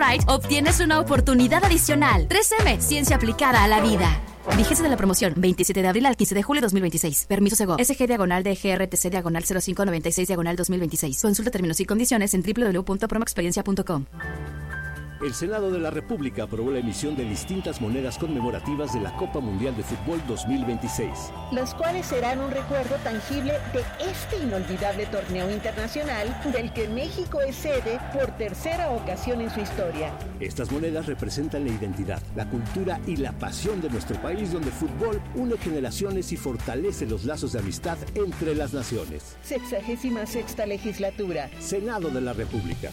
Sprite, obtienes una oportunidad adicional. 3M, ciencia aplicada a la vida. Vigencia de la promoción, 27 de abril al 15 de julio de 2026. Permiso Segov. SG/DGRTC/0596/2026. Consulta términos y condiciones en www.promoexperiencia.com. El Senado de la República aprobó la emisión de distintas monedas conmemorativas de la Copa Mundial de Fútbol 2026. Las cuales serán un recuerdo tangible de este inolvidable torneo internacional del que México es sede por tercera ocasión en su historia. Estas monedas representan la identidad, la cultura y la pasión de nuestro país, donde el fútbol une generaciones y fortalece los lazos de amistad entre las naciones. 66ª legislatura. Senado de la República.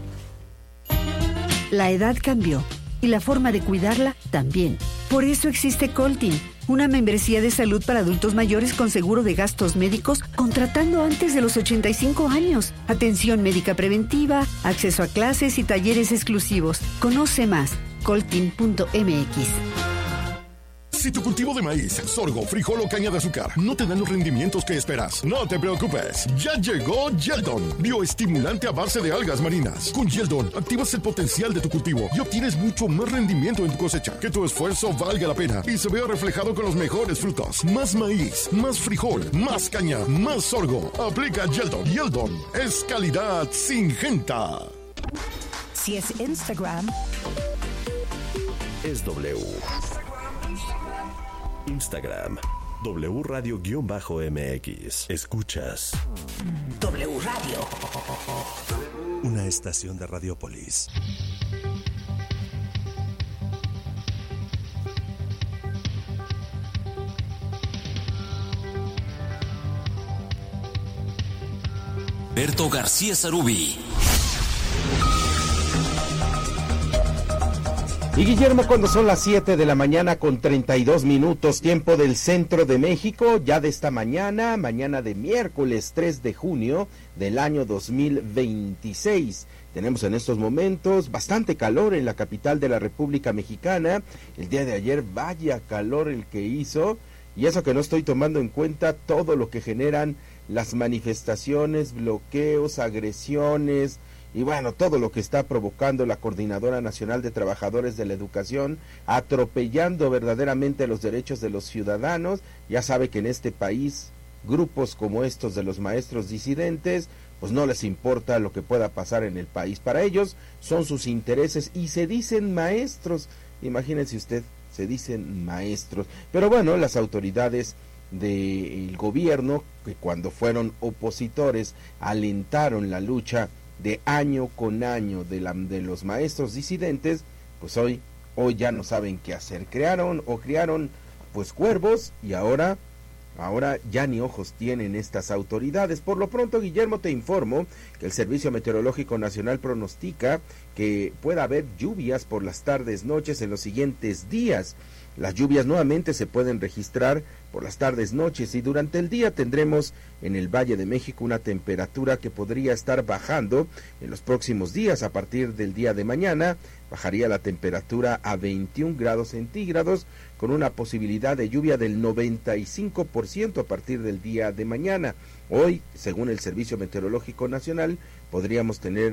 La edad cambió y la forma de cuidarla también. Por eso existe Coltin, una membresía de salud para adultos mayores con seguro de gastos médicos contratando antes de los 85 años. Atención médica preventiva, acceso a clases y talleres exclusivos. Conoce más, coltin.mx. Si tu cultivo de maíz, sorgo, frijol o caña de azúcar no te dan los rendimientos que esperas, no te preocupes. Ya llegó Yeldon, bioestimulante a base de algas marinas. Con Yeldon activas el potencial de tu cultivo y obtienes mucho más rendimiento en tu cosecha. Que tu esfuerzo valga la pena y se vea reflejado con los mejores frutos. Más maíz, más frijol, más caña, más sorgo. Aplica Yeldon. Yeldon es calidad Syngenta. Si es Instagram, es W. Instagram, W Radio-MX. Escuchas W Radio. Una estación de Radiopolis. Berto García Sarubi. Y Guillermo, cuando son las 7 de la mañana con 32 minutos, tiempo del centro de México, ya de esta mañana de miércoles 3 de junio del año 2026. Tenemos en estos momentos bastante calor en la capital de la República Mexicana. El día de ayer, vaya calor el que hizo, y eso que no estoy tomando en cuenta todo lo que generan las manifestaciones, bloqueos, agresiones, y bueno, todo lo que está provocando la Coordinadora Nacional de Trabajadores de la Educación, atropellando verdaderamente los derechos de los ciudadanos. Ya sabe que en este país, grupos como estos de los maestros disidentes, pues no les importa lo que pueda pasar en el país. Para ellos son sus intereses y se dicen maestros. Imagínense usted, se dicen maestros. Pero bueno, las autoridades del gobierno, que cuando fueron opositores, alentaron la lucha de año con año de los maestros disidentes, pues hoy ya no saben qué hacer. Criaron pues cuervos, y ahora ya ni ojos tienen estas autoridades. Por lo pronto, Guillermo, te informo que el Servicio Meteorológico Nacional pronostica que pueda haber lluvias por las tardes, noches en los siguientes días. Las lluvias nuevamente se pueden registrar por las tardes, noches, y durante el día tendremos en el Valle de México una temperatura que podría estar bajando en los próximos días. A partir del día de mañana bajaría la temperatura a 21 grados centígrados, con una posibilidad de lluvia del 95% a partir del día de mañana. Hoy, según el Servicio Meteorológico Nacional, podríamos tener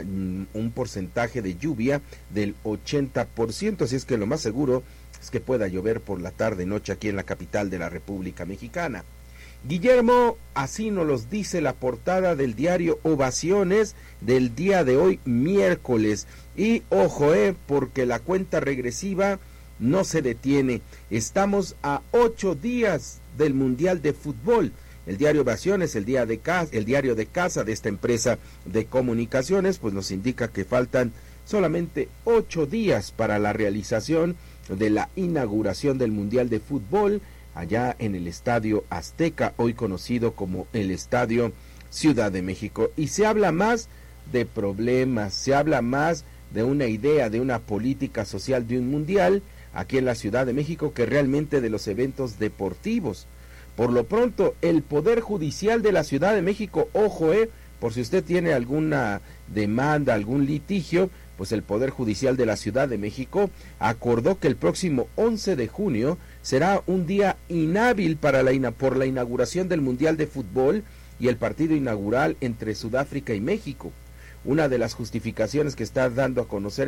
un porcentaje de lluvia del 80%, así es que lo más seguro es que pueda llover por la tarde noche aquí en la capital de la República Mexicana. Guillermo, así nos los dice la portada del diario Ovaciones del día de hoy, miércoles. Y ojo, porque la cuenta regresiva no se detiene. Estamos a 8 días del Mundial de Fútbol. El diario Ovaciones, el diario de casa de esta empresa de comunicaciones, pues nos indica que faltan solamente 8 días para la realización de la inauguración del Mundial de Fútbol allá en el Estadio Azteca, hoy conocido como el Estadio Ciudad de México. Y se habla más de problemas, se habla más de una idea, de una política social de un mundial aquí en la Ciudad de México que realmente de los eventos deportivos. Por lo pronto, el Poder Judicial de la Ciudad de México, ojo, por si usted tiene alguna demanda, algún litigio, pues el Poder Judicial de la Ciudad de México acordó que el próximo 11 de junio será un día inhábil por la inauguración del Mundial de Fútbol y el partido inaugural entre Sudáfrica y México. Una de las justificaciones que está dando a conocer